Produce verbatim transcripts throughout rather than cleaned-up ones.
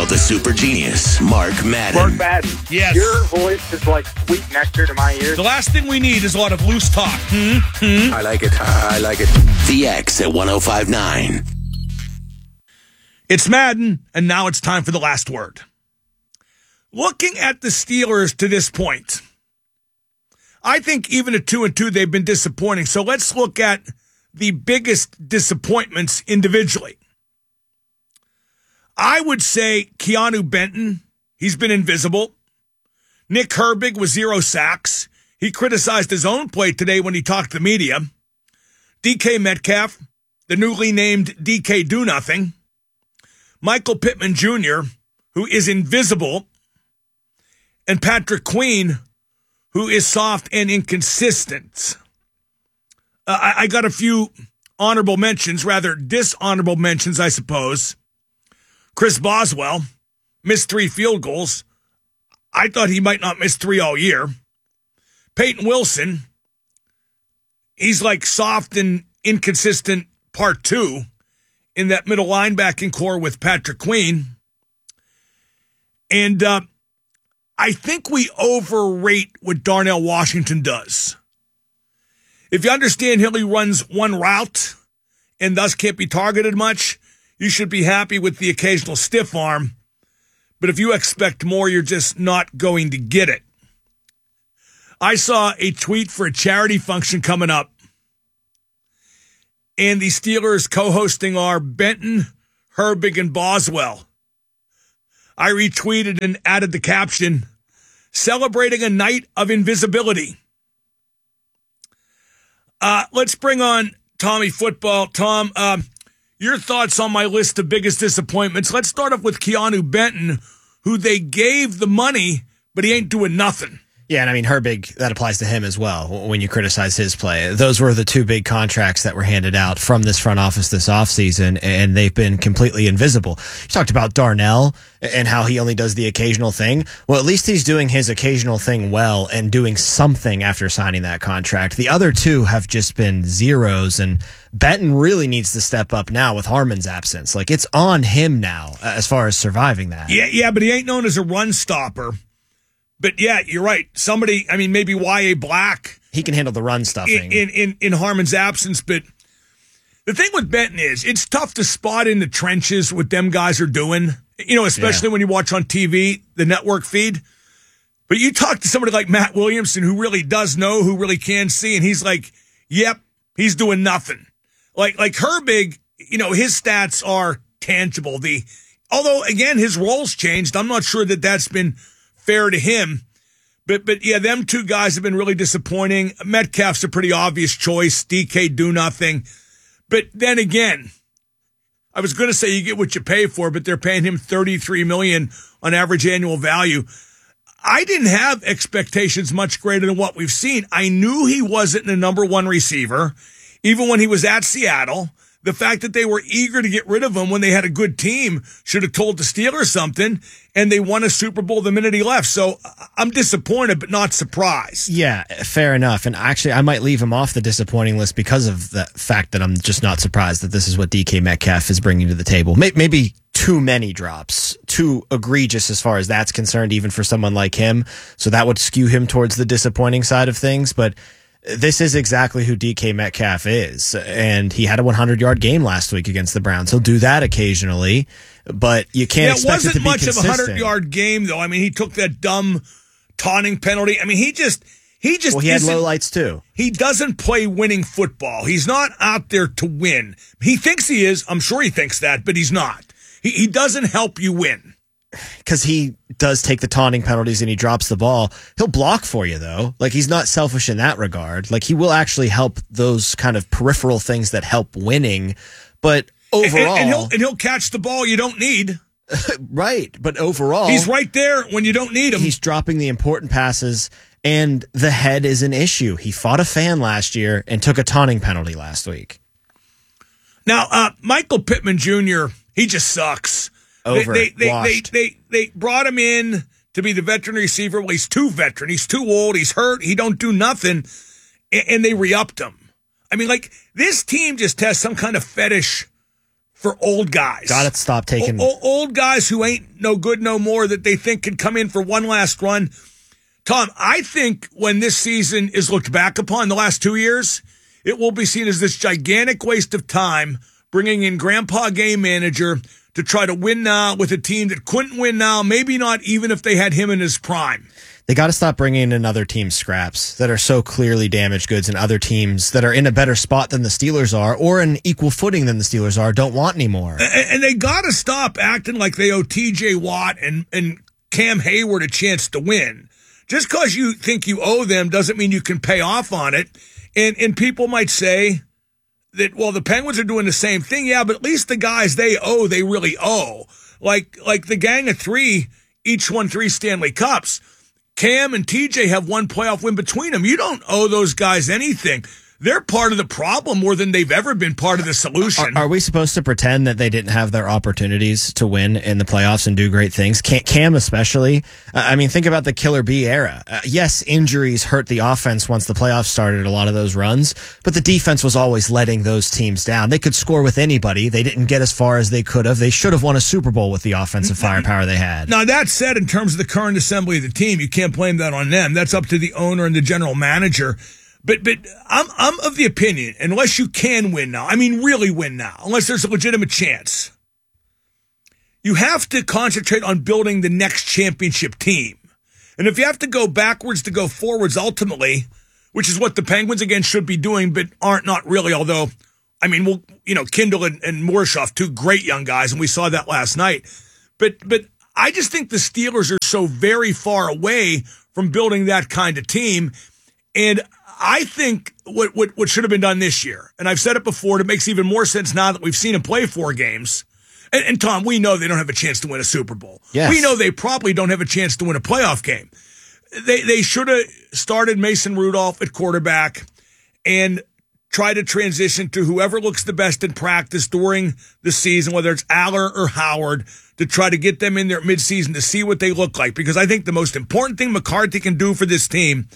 the super genius, Mark Madden. Mark Madden. Yes. Your voice is like sweet nectar to my ears. The last thing we need is a lot of loose talk. Hmm? Hmm? I like it. I like it. The X at one oh five point nine. It's Madden, and now it's time for the last word. Looking at the Steelers to this point, I think even at two and two, they've been disappointing. So let's look at the biggest disappointments individually. I would say Keanu Benton, he's been invisible. Nick Herbig with zero sacks. He criticized his own play today when he talked to the media. D K Metcalf, the newly named D K Do Nothing. Michael Pittman Junior, who is invisible. And Patrick Queen, who is soft and inconsistent. Uh, I, I got a few honorable mentions, rather dishonorable mentions, I suppose. Chris Boswell missed three field goals. I thought he might not miss three all year. Peyton Wilson, he's like soft and inconsistent part two in that middle linebacking core with Patrick Queen. And uh, I think we overrate what Darnell Washington does. If you understand he only runs one route and thus can't be targeted much, you should be happy with the occasional stiff arm. But if you expect more, you're just not going to get it. I saw a tweet for a charity function coming up, and the Steelers co-hosting are Benton, Herbig, and Boswell. I retweeted and added the caption, celebrating a night of invisibility. Uh, let's bring on Tommy Football. Tom, uh, your thoughts on my list of biggest disappointments. Let's start off with Keanu Benton, who they gave the money, but he ain't doing nothing. Yeah, and I mean, Herbig, that applies to him as well when you criticize his play. Those were the two big contracts that were handed out from this front office this offseason, and they've been completely invisible. You talked about Darnell and how he only does the occasional thing. Well, at least he's doing his occasional thing well and doing something after signing that contract. The other two have just been zeros, and Benton really needs to step up now with Harmon's absence. Like, it's on him now as far as surviving that. Yeah, yeah, but he ain't known as a run stopper. But yeah, you're right. Somebody, I mean, maybe Y A Black. He can handle the run stuffing. In, in, in Harmon's absence. But the thing with Benton is, it's tough to spot in the trenches what them guys are doing. You know, especially yeah. when you watch on T V, the network feed. But you talk to somebody like Matt Williamson, who really does know, who really can see, and he's like, yep, he's doing nothing. Like, like Herbig, you know, his stats are tangible. The, although, again, his role's changed. I'm not sure that that's been fair to him. But, but yeah, them two guys have been really disappointing. Metcalf's a pretty obvious choice. D K Do Nothing. But then again, I was going to say you get what you pay for, but they're paying him thirty-three million dollars on average annual value. I didn't have expectations much greater than what we've seen. I knew he wasn't a number one receiver, even when he was at Seattle. The fact that they were eager to get rid of him when they had a good team should have told the Steelers something, and they won a Super Bowl the minute he left. So I'm disappointed, but not surprised. Yeah, fair enough. And actually, I might leave him off the disappointing list because of the fact that I'm just not surprised that this is what D K Metcalf is bringing to the table. Maybe too many drops, too egregious as far as that's concerned, even for someone like him. So that would skew him towards the disappointing side of things. But this is exactly who D K Metcalf is, and he had a hundred-yard game last week against the Browns. He'll do that occasionally, but you can't yeah, expect it to be consistent. It wasn't much of a hundred-yard game, though. I mean, he took that dumb taunting penalty. I mean, he just he just well, he had low lights too. He doesn't play winning football. He's not out there to win. He thinks he is. I'm sure he thinks that, but he's not. He he doesn't help you win. Because he does take the taunting penalties and he drops the ball. He'll block for you, though. Like, he's not selfish in that regard. Like, he will actually help those kind of peripheral things that help winning. But overall... And, and, he'll, and he'll catch the ball you don't need. Right. But overall... He's right there when you don't need him. He's dropping the important passes, and the head is an issue. He fought a fan last year and took a taunting penalty last week. Now, uh, Michael Pittman Junior, he just sucks. Over they, they, washed. They, they, they, they brought him in to be the veteran receiver. Well, he's too veteran. He's too old. He's hurt. He don't do nothing. And, and they re-upped him. I mean, like, this team just has some kind of fetish for old guys. Got to stop taking... O- o- old guys who ain't no good no more that they think can come in for one last run. Tom, I think when this season is looked back upon, the last two years, it will be seen as this gigantic waste of time bringing in Grandpa Game Manager to try to win now with a team that couldn't win now, maybe not even if they had him in his prime. They got to stop bringing in other teams' scraps that are so clearly damaged goods, and other teams that are in a better spot than the Steelers are or an equal footing than the Steelers are don't want anymore. And, and they got to stop acting like they owe T J Watt and, and Cam Hayward a chance to win. Just because you think you owe them doesn't mean you can pay off on it. And, and people might say that, well, the Penguins are doing the same thing. Yeah, but at least the guys they owe, they really owe. Like, like the gang of three each won three Stanley Cups. Cam and T J have one playoff win between them. You don't owe those guys anything. They're part of the problem more than they've ever been part of the solution. Are, are we supposed to pretend that they didn't have their opportunities to win in the playoffs and do great things? Cam especially. Uh, I mean, think about the Killer B era. Uh, yes, injuries hurt the offense once the playoffs started, a lot of those runs, but the defense was always letting those teams down. They could score with anybody. They didn't get as far as they could have. They should have won a Super Bowl with the offensive firepower they had. Now, that said, in terms of the current assembly of the team, you can't blame that on them. That's up to the owner and the general manager. But but I'm I'm of the opinion, unless you can win now, I mean really win now, unless there's a legitimate chance, you have to concentrate on building the next championship team. And if you have to go backwards to go forwards ultimately, which is what the Penguins, again, should be doing, but aren't not really, although, I mean, well, you know, Kindle and, and Morshoff, two great young guys, and we saw that last night. But But I just think the Steelers are so very far away from building that kind of team. And I think what, what what should have been done this year, and I've said it before, it makes even more sense now that we've seen him play four games. And, and Tom, we know they don't have a chance to win a Super Bowl. Yes. We know they probably don't have a chance to win a playoff game. They they should have started Mason Rudolph at quarterback and tried to transition to whoever looks the best in practice during the season, whether it's Aller or Howard, to try to get them in there midseason to see what they look like. Because I think the most important thing McCarthy can do for this team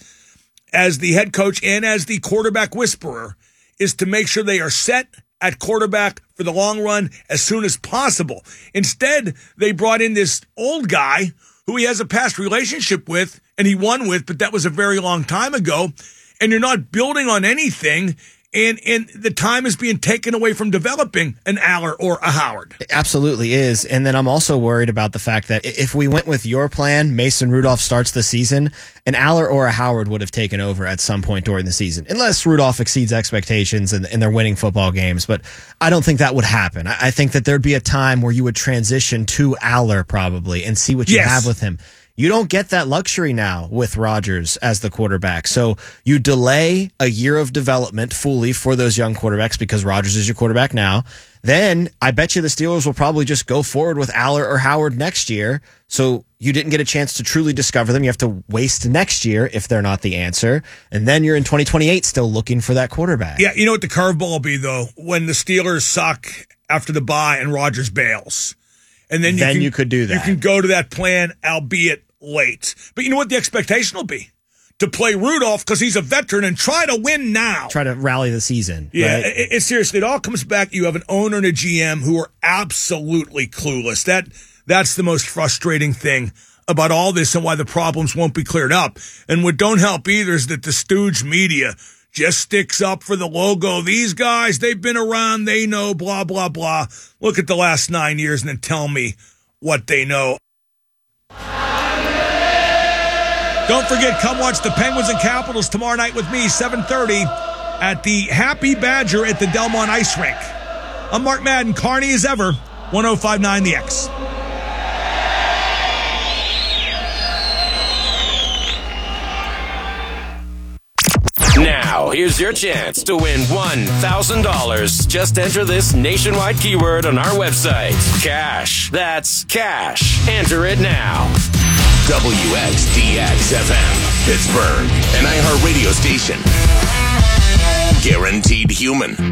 as the head coach and as the quarterback whisperer is to make sure they are set at quarterback for the long run as soon as possible. Instead, they brought in this old guy who he has a past relationship with and he won with, but that was a very long time ago. And you're not building on anything. And and the time is being taken away from developing an Aller or a Howard. It absolutely is. And then I'm also worried about the fact that if we went with your plan, Mason Rudolph starts the season, an Aller or a Howard would have taken over at some point during the season, unless Rudolph exceeds expectations and, and they're winning football games. But I don't think that would happen. I, I think that there'd be a time where you would transition to Aller probably and see what you yes. have with him. You don't get that luxury now with Rodgers as the quarterback. So you delay a year of development fully for those young quarterbacks because Rodgers is your quarterback now. Then I bet you the Steelers will probably just go forward with Aller or Howard next year. So you didn't get a chance to truly discover them. You have to waste next year if they're not the answer. And then you're in twenty twenty-eight still looking for that quarterback. Yeah, you know what the curveball will be, though? When the Steelers suck after the bye and Rodgers bails. And then you, then can, you could do that. You can go to that plan, albeit late. But you know what the expectation will be? To play Rudolph because he's a veteran and try to win now. Try to rally the season. Yeah, right? it, it, seriously, it all comes back. You have an owner and a G M who are absolutely clueless. That That's the most frustrating thing about all this and why the problems won't be cleared up. And what don't help either is that the stooge media just sticks up for the logo. These guys, they've been around, they know, blah, blah, blah. Look at the last nine years and then tell me what they know. Don't forget, come watch the Penguins and Capitals tomorrow night with me, seven thirty, at the Happy Badger at the Delmont Ice Rink. I'm Mark Madden, Carney as ever, one oh five point nine The X. Now, here's your chance to win one thousand dollars. Just enter this nationwide keyword on our website. Cash. That's cash. Enter it now. W X D X F M, Pittsburgh, an iHeartRadio station. Guaranteed human.